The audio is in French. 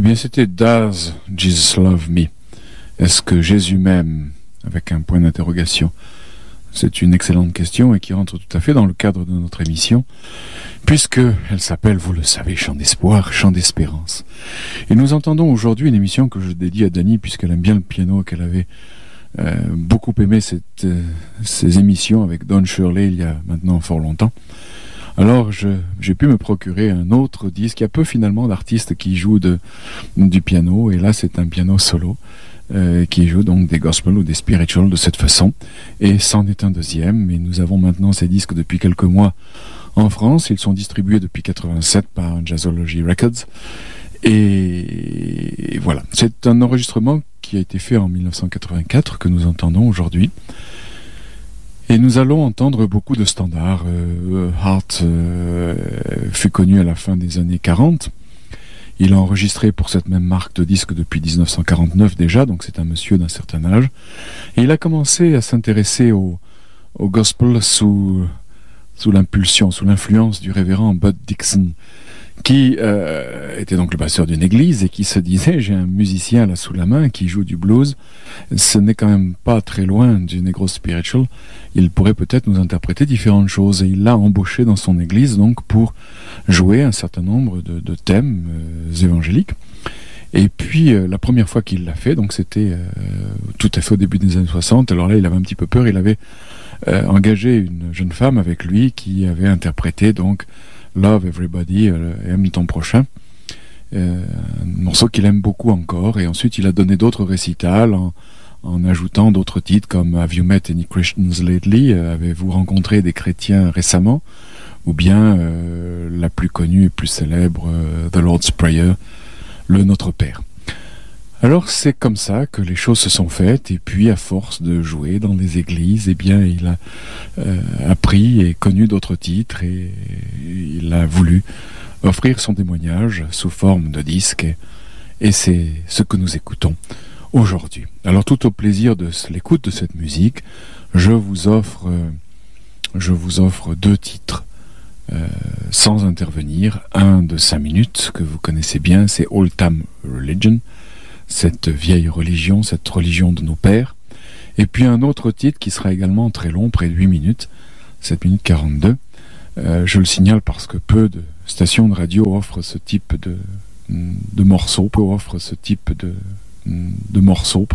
Eh bien, c'était Does Jesus Love Me? Est-ce que Jésus m'aime? Avec un point d'interrogation. C'est une excellente question et qui rentre tout à fait dans le cadre de notre émission, puisque elle s'appelle, vous le savez, Chant d'espoir, Chant d'espérance. Et nous entendons aujourd'hui une émission que je dédie à Dani, puisqu'elle aime bien le piano, qu'elle avait beaucoup aimé ces émissions avec Don Shirley il y a maintenant fort longtemps. Alors j'ai pu me procurer un autre disque. Il y a peu finalement d'artistes qui jouent du piano, et là c'est un piano solo qui joue donc des gospel ou des spirituals de cette façon, et c'en est un deuxième. Et nous avons maintenant ces disques depuis quelques mois en France. Ils sont distribués depuis 87 par Jazzology Records, et voilà, c'est un enregistrement qui a été fait en 1984 que nous entendons aujourd'hui. Et nous allons entendre beaucoup de standards. Hart fut connu à la fin des années 40. Il a enregistré pour cette même marque de disques depuis 1949 déjà, donc c'est un monsieur d'un certain âge. Et il a commencé à s'intéresser au gospel sous l'impulsion, sous l'influence du révérend Bud Dixon, qui était donc le pasteur d'une église et qui se disait: j'ai un musicien là sous la main qui joue du blues, ce n'est quand même pas très loin du negro spiritual, il pourrait peut-être nous interpréter différentes choses. Et il l'a embauché dans son église donc pour jouer un certain nombre de thèmes évangéliques. Et puis la première fois qu'il l'a fait, donc c'était tout à fait au début des années 60, alors là il avait un petit peu peur, il avait engagé une jeune femme avec lui qui avait interprété donc Love Everybody, aime ton prochain, un morceau qu'il aime beaucoup encore. Et ensuite il a donné d'autres récitals en ajoutant d'autres titres comme Have You Met Any Christians Lately? Avez-vous rencontré des chrétiens récemment? Ou bien la plus connue et plus célèbre, The Lord's Prayer, le Notre Père. Alors c'est comme ça que les choses se sont faites, et puis à force de jouer dans des églises, eh bien il a appris et connu d'autres titres, et il a voulu offrir son témoignage sous forme de disque, et c'est ce que nous écoutons aujourd'hui. Alors tout au plaisir de l'écoute de cette musique, je vous offre deux titres sans intervenir. Un de 5 minutes que vous connaissez bien, c'est Old Time Religion, cette vieille religion, cette religion de nos pères. Et puis un autre titre qui sera également très long, près de 8 minutes, 7 minutes 42. Je le signale parce que peu de stations de radio offrent ce type de morceaux, peu offrent ce type de morceaux.